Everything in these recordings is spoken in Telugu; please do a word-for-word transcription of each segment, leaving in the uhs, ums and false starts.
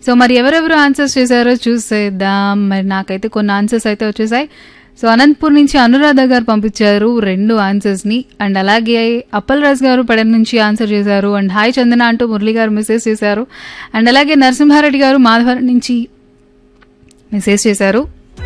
సో మరి ఎవరెవరు ఆన్సర్స్ చేశారో చూసేద్దాం. మరి నాకైతే కొన్ని ఆన్సర్స్ అయితే వచ్చేసాయి. సో అనంతపూర్ నుంచి అనురాధ గారు పంపించారు రెండు ఆన్సర్స్ని. అండ్ అలాగే అప్పల్ రాజ్ గారు పడన నుంచి ఆన్సర్ చేశారు. అండ్ హాయ్ చందన అంటూ మురళి గారు మెసేజ్ చేశారు. అండ్ అలాగే నరసింహారెడ్డి గారు మాధవరం నుంచి మెసేజ్ చేశారు.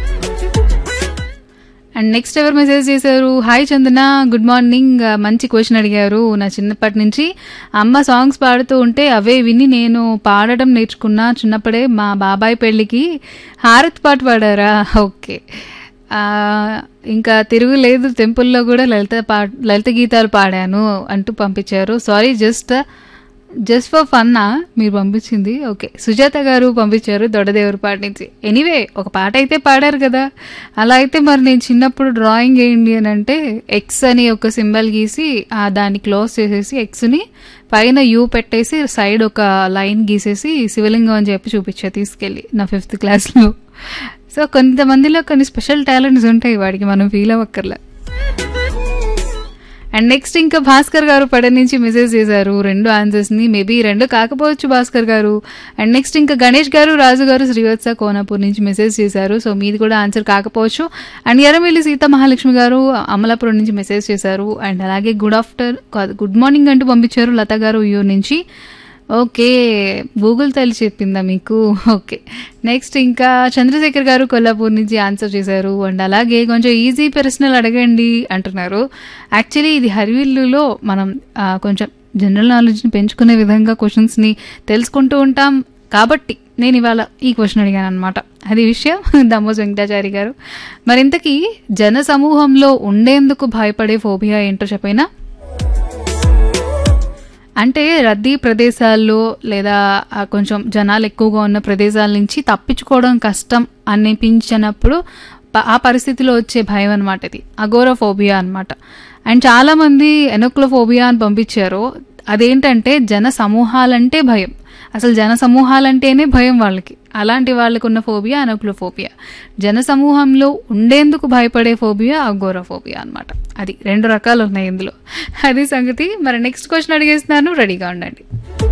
అండ్ నెక్స్ట్ ఎవరు మెసేజ్ చేశారు, హాయ్ చందన గుడ్ మార్నింగ్, మంచి క్వశ్చన్ అడిగారు. నా చిన్నప్పటి నుంచి అమ్మ సాంగ్స్ పాడుతూ ఉంటే అవే విని నేను పాడడం నేర్చుకున్నా. చిన్నప్పుడే మా బాబాయ్ పెళ్ళికి హారతి పాట పాడారా? ఓకే. ఇంకా తిరుగులేదు టెంపుల్లో కూడా లలిత పా లలిత గీతాలు పాడాను అంటూ పంపించారు. సారీ జస్ట్ జస్ట్ ఫర్ ఫన్నా మీరు పంపించింది. ఓకే. సుజాత గారు పంపించారు దొడ్డదేవరపాటి నుంచి. ఎనీవే ఒక పాట అయితే పాడారు కదా. అలా అయితే మరి నేను చిన్నప్పుడు డ్రాయింగ్ వేయండి అని అంటే ఎక్స్ అని ఒక సింబల్ గీసి దాన్ని క్లోజ్ చేసేసి ఎక్స్ని పైన యూ పెట్టేసి సైడ్ ఒక లైన్ గీసేసి శివలింగం అని చెప్పి చూపించా తీసుకెళ్ళి నా ఫిఫ్త్ క్లాస్లో. సో కొంతమందిలో కొన్ని స్పెషల్ టాలెంట్స్ ఉంటాయి, వాడికి మనం ఫీల్ అవ్వక్కర్లే. అండ్ నెక్స్ట్ ఇంకా భాస్కర్ గారు పడ నుంచి మెసేజ్ చేశారు రెండు ఆన్సర్స్ని. మేబీ రెండు కాకపోవచ్చు భాస్కర్ గారు. అండ్ నెక్స్ట్ ఇంకా గణేష్ గారు రాజు గారు శ్రీవత్స కోనాపూర్ నుంచి మెసేజ్ చేశారు. సో మీది కూడా ఆన్సర్ కాకపోవచ్చు. అండ్ ఎర్రమిల్లి సీతా మహాలక్ష్మి గారు అమలాపురం నుంచి మెసేజ్ చేశారు. అండ్ అలాగే గుడ్ ఆఫ్టర్ కాదు గుడ్ మార్నింగ్ అంటూ పంపించారు లత గారు యూర్ నుంచి. ఓకే, గూగుల్ తల్లి చెప్పిందా మీకు? ఓకే. నెక్స్ట్ ఇంకా చంద్రశేఖర్ గారు కొల్లాపూర్ నుంచి ఆన్సర్ చేశారు. అండ్ అలాగే కొంచెం ఈజీ ప్రశ్నలు అడగండి అంటున్నారు. యాక్చువల్లీ ఇది హరివిల్లులో మనం కొంచెం జనరల్ నాలెడ్జ్ని పెంచుకునే విధంగా క్వశ్చన్స్ని తెలుసుకుంటూ ఉంటాం కాబట్టి నేను ఇవాళ ఈ క్వశ్చన్ అడిగాను అనమాట. అది విషయం. దమ్మోస్ వెంకటాచారి గారు, మరింతకీ జన సమూహంలో ఉండేందుకు భయపడే ఫోబియా ఏంటో చెప్పైనా? అంటే రద్దీ ప్రదేశాల్లో లేదా కొంచెం జనాలు ఎక్కువగా ఉన్న ప్రదేశాల నుంచి తప్పించుకోవడం కష్టం అనిపించినప్పుడు ఆ పరిస్థితిలో వచ్చే భయం అనమాట. ఇది అగోరాఫోబియా అనమాట. అండ్ చాలామంది ఎనోక్లోఫోబియా అని పంపించారు. అదేంటంటే జన సమూహాలంటే భయం, అసలు జన సమూహాలంటేనే భయం వాళ్ళకి. అలాంటి వాళ్ళకు ఉన్న ఫోబియా అనోక్లోఫోబియా. జన సమూహంలో ఉండేందుకు భయపడే ఫోబియా అగోరాఫోబియా అనమాట. అది రెండు రకాలు ఉన్నాయి ఇందులో. అది సంగతి. మరి నెక్స్ట్ క్వశ్చన్ అడిగేస్తున్నాను, రెడీగా ఉండండి.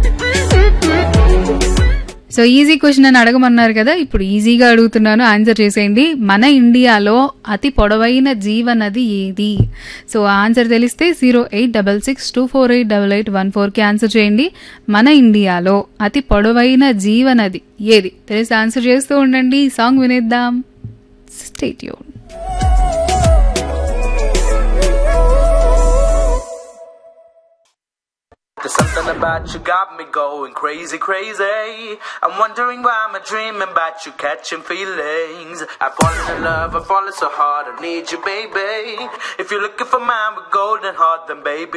సో ఈజీ క్వశ్చన్ అని అడగమన్నారు కదా, ఇప్పుడు ఈజీగా అడుగుతున్నాను, ఆన్సర్ చేసేయండి. మన ఇండియాలో అతి పొడవైన జీవనది ఏది? సో ఆన్సర్ తెలిస్తే zero eight double six two four eight double eight one ఫోర్కి ఆన్సర్ చేయండి. మన ఇండియాలో అతి పొడవైన జీవనది ఏది? తెలిసి ఆన్సర్ చేస్తూ ఉండండి. సాంగ్ వినేద్దాం. Stay tune. There's something about you got me going crazy, crazy. I'm wondering why I'm dreaming about you catching feelings. I've fallen in love, I've fallen so hard, I need you, baby. If you're looking for mine with golden heart, then baby